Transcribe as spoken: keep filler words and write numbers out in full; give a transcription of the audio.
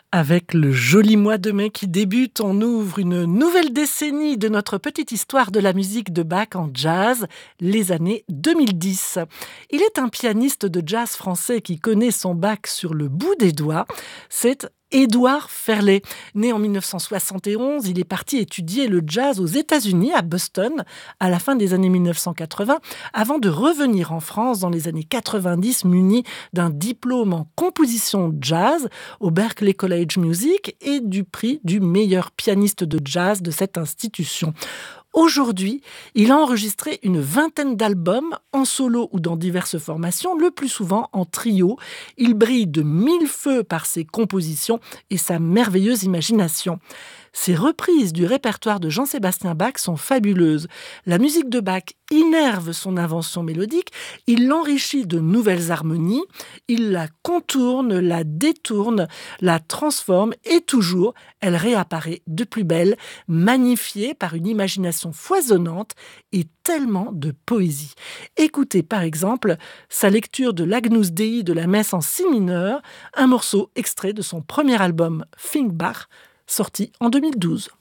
Avec le joli mois de mai qui débute, on ouvre une nouvelle décennie de notre petite histoire de la musique de Bach en jazz, les années deux mille dix. Il est un pianiste de jazz français qui connaît son Bach sur le bout des doigts. C'est Édouard Ferlet. Né en mille neuf cent soixante et onze, il est parti étudier le jazz aux États-Unis, à Boston, à la fin des années mille neuf cent quatre-vingts, avant de revenir en France dans les années quatre-vingt-dix, muni d'un diplôme en composition jazz au Berklee College Music et du prix du meilleur pianiste de jazz de cette institution. Aujourd'hui, il a enregistré une vingtaine d'albums en solo ou dans diverses formations, le plus souvent en trio. Il brille de mille feux par ses compositions et sa merveilleuse imagination. Ses reprises du répertoire de Jean-Sébastien Bach sont fabuleuses. La musique de Bach innerve son invention mélodique, il l'enrichit de nouvelles harmonies, il la contourne, la détourne, la transforme et toujours, elle réapparaît de plus belle, magnifiée par une imagination foisonnante et tellement de poésie. Écoutez par exemple sa lecture de l'Agnus Dei de la messe en si mineur, un morceau extrait de son premier album Think Bach, sorti en deux mille douze.